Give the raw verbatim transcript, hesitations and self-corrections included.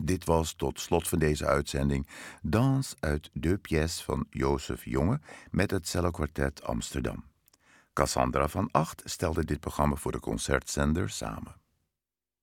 Dit was tot slot van deze uitzending Dans uit deux pièces van Jozef Jonge met het Cellokwartet Amsterdam. Cassandra van Acht stelde dit programma voor de Concertzender samen.